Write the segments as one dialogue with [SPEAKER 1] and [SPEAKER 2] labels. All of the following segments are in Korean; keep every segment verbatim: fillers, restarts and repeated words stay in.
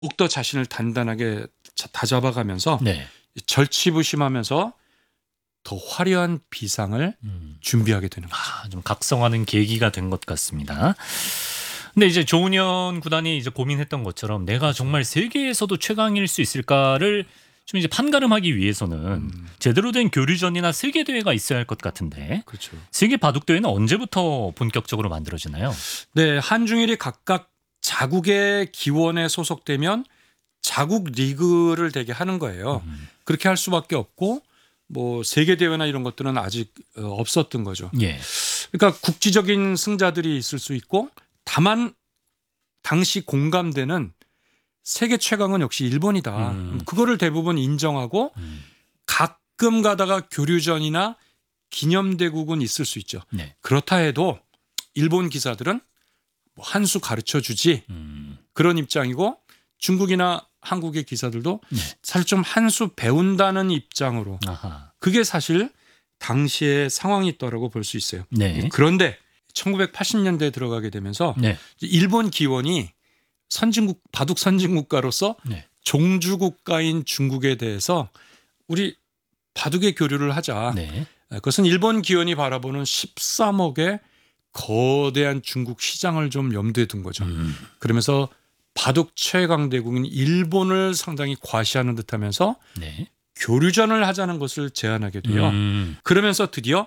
[SPEAKER 1] 더욱더 자신을 단단하게 다잡아가면서
[SPEAKER 2] 네.
[SPEAKER 1] 절치부심하면서 더 화려한 비상을
[SPEAKER 2] 음.
[SPEAKER 1] 준비하게 되는 거죠.
[SPEAKER 2] 아, 좀 각성하는 계기가 된 것 같습니다. 근데 이제 조은현 구단이 이제 고민했던 것처럼 내가 정말 세계에서도 최강일 수 있을까를 좀 이제 판가름하기 위해서는
[SPEAKER 1] 음.
[SPEAKER 2] 제대로 된 교류전이나 세계 대회가 있어야 할 것 같은데
[SPEAKER 1] 그렇죠.
[SPEAKER 2] 세계 바둑 대회는 언제부터 본격적으로 만들어지나요?
[SPEAKER 1] 네, 한중일이 각각 자국의 기원에 소속되면 자국 리그를 되게 하는 거예요.
[SPEAKER 2] 음.
[SPEAKER 1] 그렇게 할 수밖에 없고 뭐 세계 대회나 이런 것들은 아직 없었던 거죠.
[SPEAKER 2] 예.
[SPEAKER 1] 그러니까 국지적인 승자들이 있을 수 있고 다만 당시 공감되는 세계 최강은 역시 일본이다.
[SPEAKER 2] 음.
[SPEAKER 1] 그거를 대부분 인정하고
[SPEAKER 2] 음.
[SPEAKER 1] 가끔 가다가 교류전이나 기념대국은 있을 수 있죠.
[SPEAKER 2] 네.
[SPEAKER 1] 그렇다 해도 일본 기사들은 뭐 한 수 가르쳐주지
[SPEAKER 2] 음.
[SPEAKER 1] 그런 입장이고 중국이나 한국의 기사들도
[SPEAKER 2] 네.
[SPEAKER 1] 사실 좀 한 수 배운다는 입장으로
[SPEAKER 2] 아하.
[SPEAKER 1] 그게 사실 당시의 상황이 있다고 볼 수 있어요.
[SPEAKER 2] 네.
[SPEAKER 1] 그런데 천구백팔십 년대에 들어가게 되면서
[SPEAKER 2] 네.
[SPEAKER 1] 일본 기원이 선진국 바둑 선진국가로서
[SPEAKER 2] 네.
[SPEAKER 1] 종주국가인 중국에 대해서 우리 바둑의 교류를 하자.
[SPEAKER 2] 네.
[SPEAKER 1] 그것은 일본 기원이 바라보는 십삼억의 거대한 중국 시장을 좀 염두에 둔 거죠.
[SPEAKER 2] 음.
[SPEAKER 1] 그러면서 바둑 최강대국인 일본을 상당히 과시하는 듯하면서
[SPEAKER 2] 네.
[SPEAKER 1] 교류전을 하자는 것을 제안하게 돼요.
[SPEAKER 2] 음.
[SPEAKER 1] 그러면서 드디어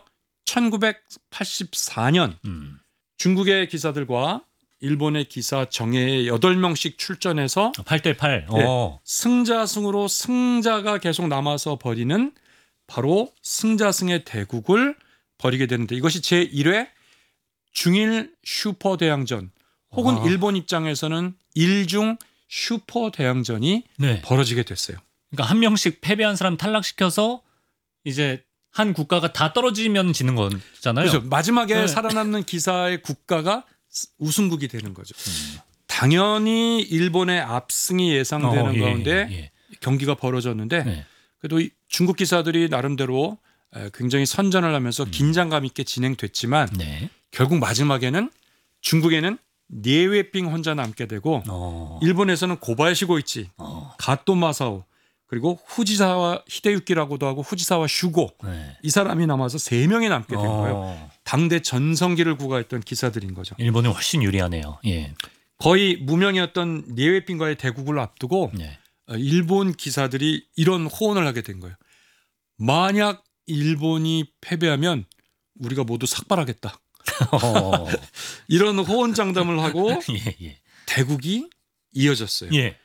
[SPEAKER 1] 천구백팔십사 년
[SPEAKER 2] 음.
[SPEAKER 1] 중국의 기사들과 일본의 기사 정예에 여덟 명씩 출전해서
[SPEAKER 2] 팔 대 팔.
[SPEAKER 1] 네.
[SPEAKER 2] 어.
[SPEAKER 1] 승자승으로 승자가 계속 남아서 벌이는 바로 승자승의 대국을 벌이게 되는데 이것이 제일 회 중일 슈퍼대항전 혹은
[SPEAKER 2] 아.
[SPEAKER 1] 일본 입장에서는 일중 슈퍼대항전이
[SPEAKER 2] 네.
[SPEAKER 1] 벌어지게 됐어요.
[SPEAKER 2] 그러니까 한 명씩 패배한 사람 탈락시켜서 이제 한 국가가 다 떨어지면 지는 거잖아요.
[SPEAKER 1] 그렇죠. 마지막에
[SPEAKER 2] 네.
[SPEAKER 1] 살아남는 기사의 국가가 우승국이 되는 거죠.
[SPEAKER 2] 음.
[SPEAKER 1] 당연히 일본의 압승이 예상되는
[SPEAKER 2] 어, 예,
[SPEAKER 1] 가운데
[SPEAKER 2] 예, 예.
[SPEAKER 1] 경기가 벌어졌는데
[SPEAKER 2] 네.
[SPEAKER 1] 그래도 이 중국 기사들이 나름대로 굉장히 선전을 하면서 긴장감 있게 진행됐지만
[SPEAKER 2] 네.
[SPEAKER 1] 결국 마지막에는 중국에는 니에웨빙 혼자 남게 되고
[SPEAKER 2] 어.
[SPEAKER 1] 일본에서는 고바야시 고이치,
[SPEAKER 2] 어.
[SPEAKER 1] 가토 마사오 그리고 후지사와 히데유키라고도 하고 후지사와 슈고
[SPEAKER 2] 네.
[SPEAKER 1] 이 사람이 남아서 세 명이 남게 된 거예요.
[SPEAKER 2] 어.
[SPEAKER 1] 당대 전성기를 구가했던 기사들인 거죠.
[SPEAKER 2] 일본이 훨씬 유리하네요. 예.
[SPEAKER 1] 거의 무명이었던 니에웨빙과의 대국을 앞두고
[SPEAKER 2] 네.
[SPEAKER 1] 일본 기사들이 이런 호언을 하게 된 거예요. 만약 일본이 패배하면 우리가 모두 삭발하겠다.
[SPEAKER 2] 어.
[SPEAKER 1] 이런 호언장담을 하고
[SPEAKER 2] 예, 예.
[SPEAKER 1] 대국이 이어졌어요.
[SPEAKER 2] 예.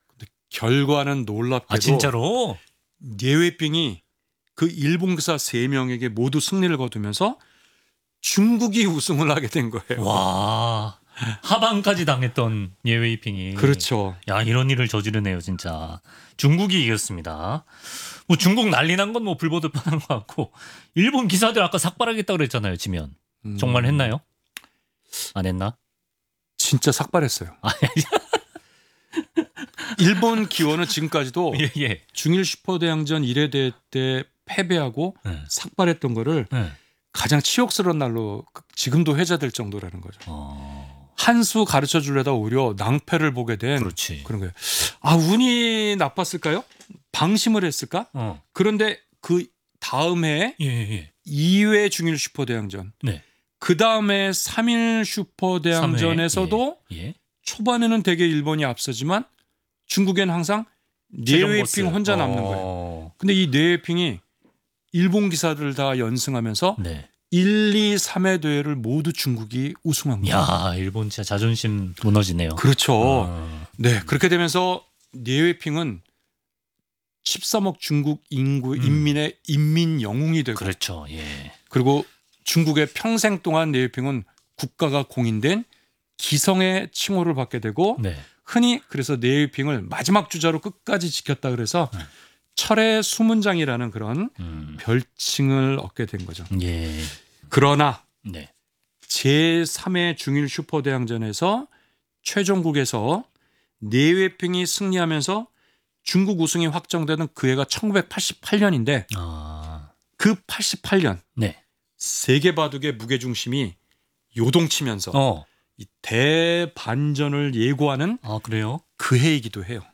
[SPEAKER 1] 결과는 놀랍게도
[SPEAKER 2] 아, 진짜로?
[SPEAKER 1] 니에웨빙이 그 일본 기사 세 명에게 모두 승리를 거두면서 중국이 우승을 하게 된 거예요.
[SPEAKER 2] 와. 하방까지 당했던 예웨이핑이.
[SPEAKER 1] 그렇죠.
[SPEAKER 2] 야, 이런 일을 저지르네요, 진짜. 중국이 이겼습니다. 뭐 중국 난리 난 건 뭐 불보듯 뻔한 것 같고 일본 기사들 아까 삭발하겠다 그랬잖아요, 지면.
[SPEAKER 1] 음,
[SPEAKER 2] 정말 했나요? 안 했나?
[SPEAKER 1] 진짜 삭발했어요.
[SPEAKER 2] 아,
[SPEAKER 1] 일본 기원은 지금까지도
[SPEAKER 2] 예, 예.
[SPEAKER 1] 중일 슈퍼대항전 일 회 대회 때 패배하고
[SPEAKER 2] 네.
[SPEAKER 1] 삭발했던 거를
[SPEAKER 2] 네.
[SPEAKER 1] 가장 치욕스러운 날로 지금도 회자될 정도라는 거죠.
[SPEAKER 2] 어.
[SPEAKER 1] 한 수 가르쳐 주려다 오히려 낭패를 보게 된
[SPEAKER 2] 그렇지.
[SPEAKER 1] 그런 거예요. 아, 운이 나빴을까요? 방심을 했을까?
[SPEAKER 2] 어.
[SPEAKER 1] 그런데 그 다음 해에
[SPEAKER 2] 예, 예.
[SPEAKER 1] 이 회 중일 슈퍼대항전
[SPEAKER 2] 네.
[SPEAKER 1] 그 다음에 삼 일 슈퍼대항전에서도
[SPEAKER 2] 삼 회. 예. 예.
[SPEAKER 1] 초반에는 되게 일본이 앞서지만 중국엔 항상
[SPEAKER 2] 최종
[SPEAKER 1] 니에웨핑
[SPEAKER 2] 보스.
[SPEAKER 1] 혼자 남는 거예요.
[SPEAKER 2] 어.
[SPEAKER 1] 근데 이 니에웨핑이 일본 기사들 다 연승하면서
[SPEAKER 2] 네.
[SPEAKER 1] 일, 이, 삼 회 대회를 모두 중국이 우승한 거예요.
[SPEAKER 2] 야, 일본 진짜 자존심 무너지네요.
[SPEAKER 1] 그렇죠.
[SPEAKER 2] 어.
[SPEAKER 1] 네, 그렇게 되면서 니에웨핑은 십삼억 중국 인구
[SPEAKER 2] 음.
[SPEAKER 1] 인민의 인민 영웅이 되고
[SPEAKER 2] 그렇죠. 예.
[SPEAKER 1] 그리고 중국의 평생 동안 니에웨핑은 국가가 공인된 기성의 칭호를 받게 되고
[SPEAKER 2] 네.
[SPEAKER 1] 흔히 그래서 니에웨핑을 마지막 주자로 끝까지 지켰다 그래서
[SPEAKER 2] 네.
[SPEAKER 1] 철의 수문장이라는 그런
[SPEAKER 2] 음.
[SPEAKER 1] 별칭을 얻게 된 거죠.
[SPEAKER 2] 예.
[SPEAKER 1] 그러나
[SPEAKER 2] 네.
[SPEAKER 1] 제삼 회 중일 슈퍼대항전에서 최종국에서 니에웨핑이 승리하면서 중국 우승이 확정되는 그 해가 천구백팔십팔 년인데
[SPEAKER 2] 아.
[SPEAKER 1] 그 팔십팔 년
[SPEAKER 2] 네.
[SPEAKER 1] 세계 바둑의 무게중심이 요동치면서
[SPEAKER 2] 어.
[SPEAKER 1] 이 대반전을 예고하는
[SPEAKER 2] 아, 그래요?
[SPEAKER 1] 그 해이기도 해요.